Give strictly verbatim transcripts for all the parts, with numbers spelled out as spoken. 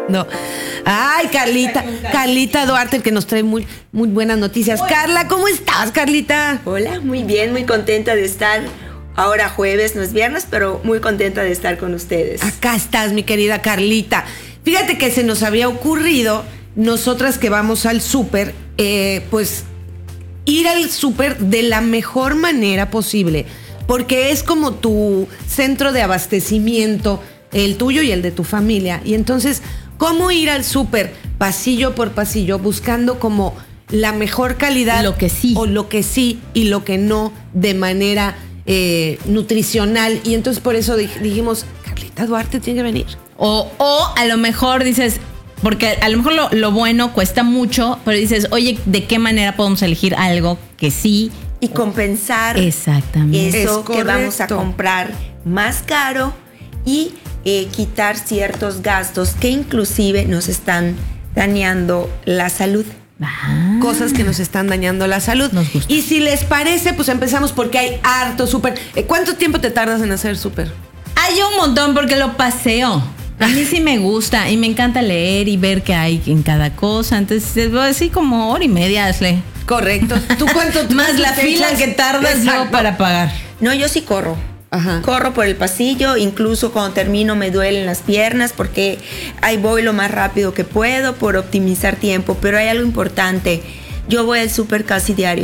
No. Ay, Carlita, Carlita Duarte, que nos trae muy, muy buenas noticias. Carla, ¿cómo estás, Carlita? Hola, muy bien, muy contenta de estar ahora jueves, no es viernes, pero muy contenta de estar con ustedes. Acá estás, mi querida Carlita. Fíjate que se nos había ocurrido, nosotras que vamos al súper, eh, pues ir al súper de la mejor manera posible, porque es como tu centro de abastecimiento, el tuyo y el de tu familia. Y entonces, ¿cómo ir al súper pasillo por pasillo buscando como la mejor calidad? Lo que sí. O lo que sí y lo que no de manera eh, nutricional. Y entonces por eso dij- dijimos, Carlita Duarte tiene que venir. O, o a lo mejor dices, porque a lo mejor lo, lo bueno cuesta mucho, pero dices, oye, ¿de qué manera podemos elegir algo que sí? Y compensar Exactamente. eso Es que vamos a correcto. comprar más caro y eh, quitar ciertos gastos que inclusive nos están dañando la salud. Ah. Cosas que nos están dañando la salud. Nos gusta. Y si les parece, pues empezamos porque hay harto súper. Eh, ¿Cuánto tiempo te tardas en hacer súper? Hay un montón porque lo paseo. A mí sí me gusta y me encanta leer y ver qué hay en cada cosa. Entonces, así como hora y media, hazle. Correcto. ¿Tú cuánto tú Más la te fila echas? que tardas Exacto. yo para pagar. No, yo sí corro. Ajá. Corro por el pasillo, incluso cuando termino me duelen las piernas porque ahí voy lo más rápido que puedo por optimizar tiempo. Pero hay algo importante, yo voy al súper casi diario.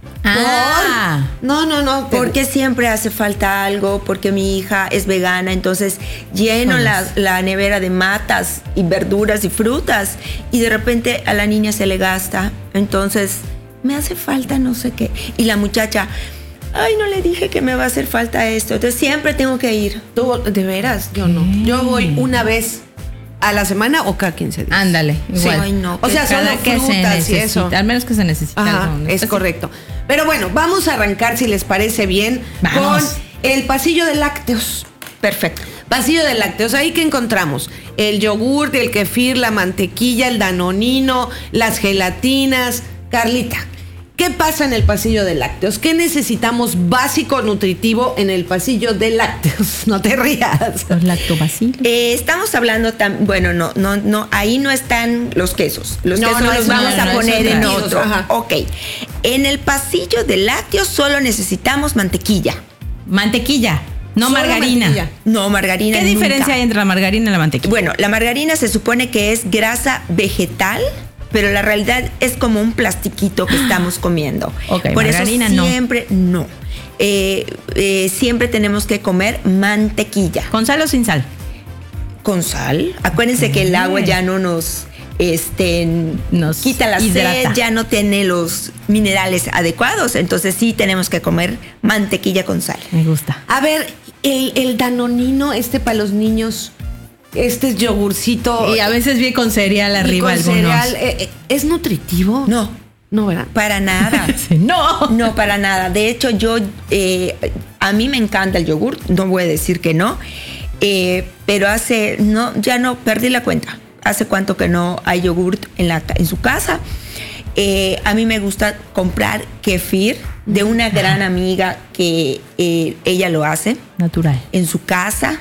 Ah. No, no, no. te- Porque siempre hace falta algo, porque mi hija es vegana, entonces lleno la, la nevera de matas y verduras y frutas y de repente a la niña se le gasta, entonces me hace falta no sé qué. Y la muchacha, ay, no le dije que me va a hacer falta esto, entonces siempre tengo que ir. Tú, de veras, yo no. Yo voy una vez a la semana o cada quince días. Ándale, igual. Ay, no, O sea, Cada solo que se frutas y necesita, eso. al menos que se necesita Ajá, algo, ¿no? es Pues, correcto. Pero bueno, vamos a arrancar, si les parece bien, Vamos. con el pasillo de lácteos. Perfecto. Pasillo de lácteos, ahí que encontramos el yogur, el kefir, la mantequilla, el danonino, las gelatinas. Carlita, ¿qué pasa en el pasillo de lácteos? ¿Qué necesitamos básico nutritivo en el pasillo de lácteos? No te rías. Los lactobacilos. Eh, estamos hablando también, bueno, no, no, no, ahí no están los quesos. Los No, quesos no, los no, vamos no, a no, poner es en otra. otro. Ajá. Ok. En el pasillo de lácteos solo necesitamos mantequilla. Mantequilla, no Solo margarina. mantequilla. No, margarina. ¿Qué nunca. diferencia hay entre la margarina y la mantequilla? Bueno, la margarina se supone que es grasa vegetal, pero la realidad es como un plastiquito que estamos comiendo. Ok, Por margarina eso no. siempre no. Eh, eh, siempre tenemos que comer mantequilla ¿Con sal o sin sal? con sal. Acuérdense que el agua ya no nos este Nos quita la hidrata. sed, ya no tiene los minerales adecuados, entonces sí tenemos que comer mantequilla con sal. Me gusta. A ver, el, el danonino, este para los niños, este es yogurcito. Y a veces viene con cereal y arriba con algunos. cereal, eh, eh, ¿es nutritivo? No, No, ¿verdad? para nada. Sí, no. No, para nada. De hecho, yo, eh, a mí me encanta el yogur, no voy a decir que no, eh, pero hace, no, ya no, perdí la cuenta. Hace cuánto que no hay yogur en, la, en su casa. Eh, a mí me gusta comprar kefir de una gran amiga que eh, ella lo hace Natural. en su casa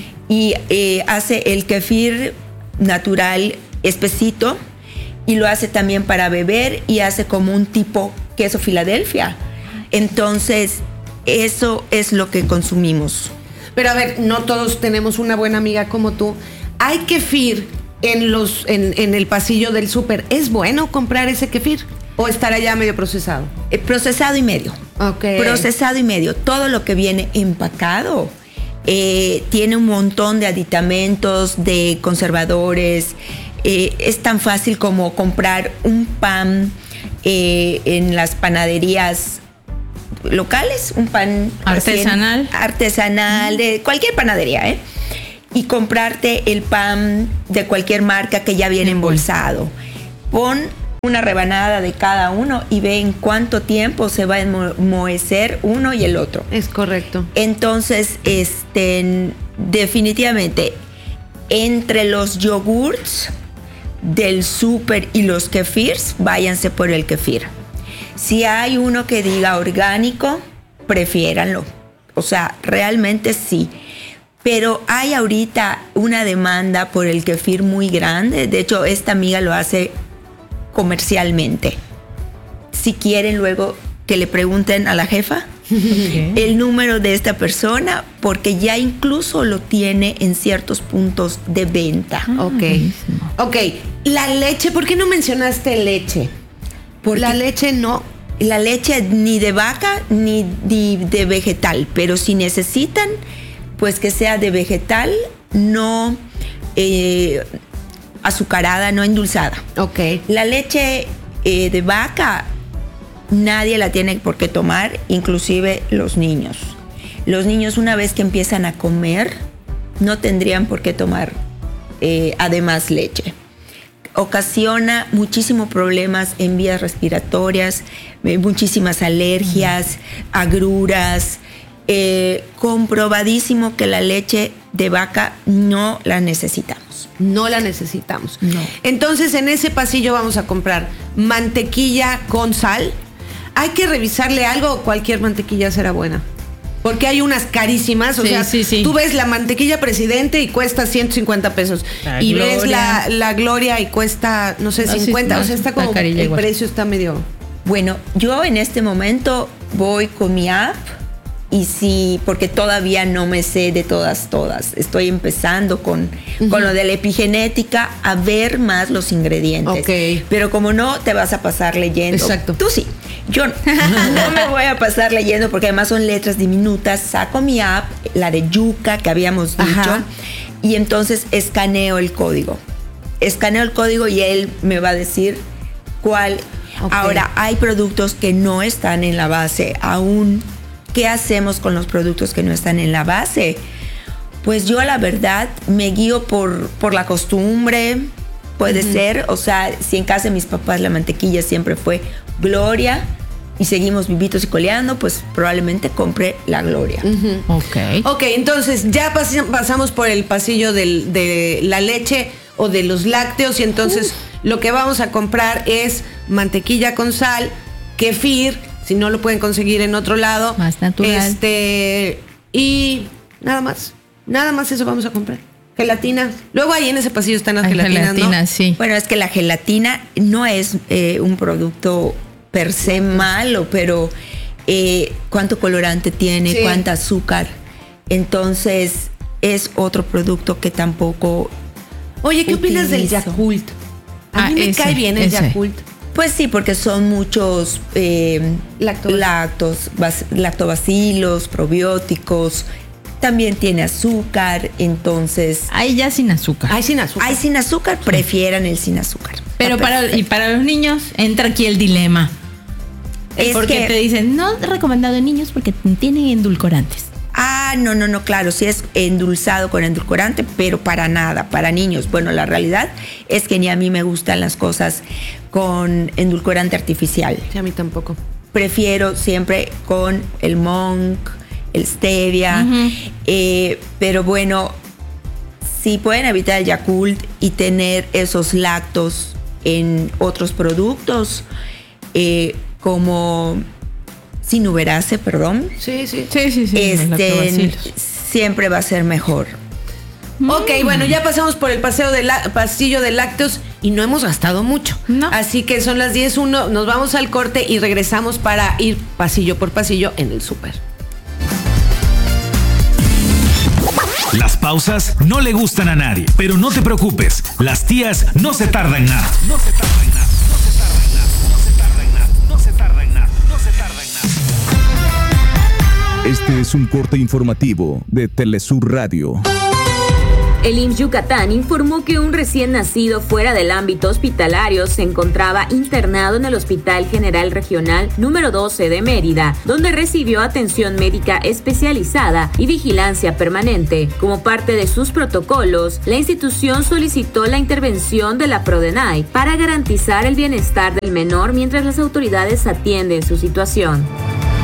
y eh, hace el kefir natural espesito y lo hace también para beber y hace como un tipo queso Filadelfia. Entonces, eso es lo que consumimos. Pero a ver, no todos tenemos una buena amiga como tú. Hay kefir en los en, en el pasillo del súper. ¿Es bueno comprar ese kefir o estará ya medio procesado? Eh, procesado y medio. Ok. Procesado y medio. Todo lo que viene empacado eh, tiene un montón de aditamentos, de conservadores. Eh, es tan fácil como comprar un pan eh, en las panaderías locales, un pan Artesanal. recién- artesanal, de cualquier panadería, ¿eh? Y comprarte el pan de cualquier marca que ya viene embolsado. Pon una rebanada de cada uno y ve en cuánto tiempo se va a enmohecer uno y el otro. Es correcto. Entonces, este, definitivamente, entre los yogurts del súper y los kefirs, váyanse por el kefir. Si hay uno que diga orgánico, prefiéranlo. O sea, realmente sí. pero hay ahorita una demanda por el kefir muy grande. De hecho, esta amiga lo hace comercialmente. Si quieren luego que le pregunten a la jefa okay. el número de esta persona, porque ya incluso lo tiene en ciertos puntos de venta. Ah, ok. Ok. La leche, ¿por qué no mencionaste leche? Porque la leche no. La leche ni de vaca ni, ni de vegetal, pero si necesitan, pues que sea de vegetal, no eh, azucarada, no endulzada. Ok. La leche eh, de vaca nadie la tiene por qué tomar, inclusive los niños. Los niños, una vez que empiezan a comer, no tendrían por qué tomar eh, además leche. Ocasiona muchísimos problemas en vías respiratorias, eh, muchísimas alergias, agruras. Eh, comprobadísimo que la leche de vaca no la necesitamos. No la necesitamos. No. Entonces, en ese pasillo vamos a comprar mantequilla con sal. Hay que revisarle algo, o cualquier mantequilla será buena. Porque hay unas carísimas, o sí, sea, sí, sí. tú ves la mantequilla Presidente y cuesta ciento cincuenta pesos. La y Gloria. ves la, la Gloria y cuesta, no sé, No, cincuenta. sí, o sea, está como, está el igual. precio está medio... Bueno, yo en este momento voy con mi app y sí, porque todavía no me sé de todas, todas. Estoy empezando con, uh-huh. con lo de la epigenética a ver más los ingredientes. Ok. Pero como no, te vas a pasar leyendo. Exacto. Tú sí. Yo no, no me voy a pasar leyendo porque además son letras diminutas. Saco mi app, la de yuca que habíamos dicho, Ajá. y entonces escaneo el código. Escaneo el código y él me va a decir cuál. Okay. Ahora, hay productos que no están en la base aún. ¿Qué hacemos con los productos que no están en la base? Pues yo la verdad me guío por, por la costumbre, puede uh-huh. ser. O sea, si en casa de mis papás la mantequilla siempre fue Gloria y seguimos vivitos y coleando, pues probablemente compre la Gloria. Uh-huh. Ok. Ok, entonces ya pas- pasamos por el pasillo del, de la leche o de los lácteos y entonces uh. lo que vamos a comprar es mantequilla con sal, kefir, si no lo pueden conseguir en otro lado. Más natural. Este, y nada más. Nada más eso vamos a comprar. Gelatina. Luego ahí en ese pasillo están las Hay gelatinas, gelatina, ¿no? sí. Bueno, es que la gelatina no es eh, un producto per se malo, pero eh, cuánto colorante tiene, sí. cuánta azúcar. Entonces, es otro producto que tampoco. Oye, ¿qué utilizo. opinas del Yakult? A ah, mí me ese, cae bien el ese. Yakult. Pues sí, porque son muchos eh, Lactos. lactos, bas, lactobacilos, probióticos. También tiene azúcar, entonces. Hay ya sin azúcar. Hay sin azúcar. Hay sin azúcar, sí. Prefieran el sin azúcar. Pero para, y para los niños entra aquí el dilema. Es porque que, te dicen, no recomendado en niños porque tienen endulcorantes. Ah, no, no, no, claro, sí es endulzado con endulcorante, pero para nada, para niños. Bueno, la realidad es que ni a mí me gustan las cosas con endulcorante artificial. Sí, a mí tampoco. Prefiero siempre con el Monk, el Stevia, uh-huh. eh, pero bueno, si pueden evitar el Yakult y tener esos lácteos en otros productos, eh, como Sinuberase, perdón. Sí, sí. Sí, sí, sí. Este, siempre va a ser mejor. Mm. Ok, bueno, ya pasamos por el paseo de la, pasillo de lácteos y no hemos gastado mucho. No. Así que son las diez uno, nos vamos al corte y regresamos para ir pasillo por pasillo en el súper. Las pausas no le gustan a nadie, pero no te preocupes, las tías no se tardan nada. No se tardan nada, no se tardan nada, no se tardan nada, no se tardan nada, no se tardan nada. Este es un corte informativo de Telesur Radio. El I M S S Yucatán informó que un recién nacido fuera del ámbito hospitalario se encontraba internado en el Hospital General Regional número doce de Mérida, donde recibió atención médica especializada y vigilancia permanente. Como parte de sus protocolos, la institución solicitó la intervención de la Prodenai para garantizar el bienestar del menor mientras las autoridades atienden su situación.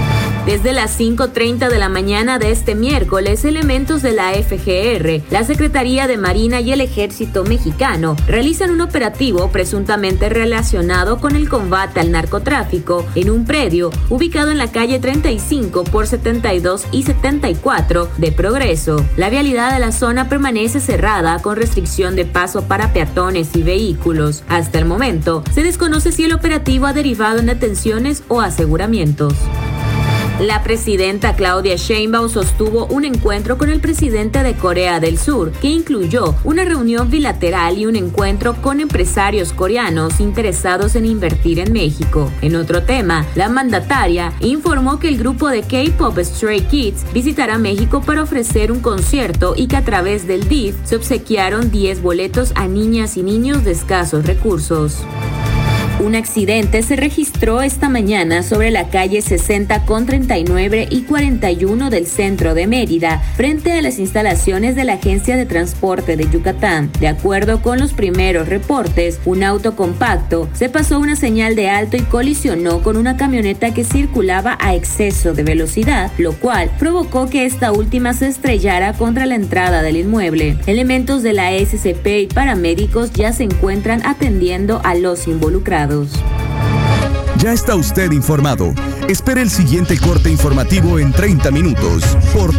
Desde las cinco treinta de la mañana de este miércoles, elementos de la F G R, la Secretaría de Marina y el Ejército Mexicano realizan un operativo presuntamente relacionado con el combate al narcotráfico en un predio ubicado en la calle treinta y cinco por setenta y dos y setenta y cuatro de Progreso. La vialidad de la zona permanece cerrada con restricción de paso para peatones y vehículos. Hasta el momento, se desconoce si el operativo ha derivado en detenciones o aseguramientos. La presidenta Claudia Sheinbaum sostuvo un encuentro con el presidente de Corea del Sur, que incluyó una reunión bilateral y un encuentro con empresarios coreanos interesados en invertir en México. En otro tema, la mandataria informó que el grupo de K-pop Stray Kids visitará México para ofrecer un concierto y que a través del D I F se obsequiaron diez boletos a niñas y niños de escasos recursos. Un accidente se registró esta mañana sobre la calle sesenta con treinta y nueve y cuarenta y uno del centro de Mérida, frente a las instalaciones de la Agencia de Transporte de Yucatán. De acuerdo con los primeros reportes, un auto compacto se pasó una señal de alto y colisionó con una camioneta que circulaba a exceso de velocidad, lo cual provocó que esta última se estrellara contra la entrada del inmueble. Elementos de la S C P y paramédicos ya se encuentran atendiendo a los involucrados. Ya está usted informado. Espere el siguiente corte informativo en treinta minutos por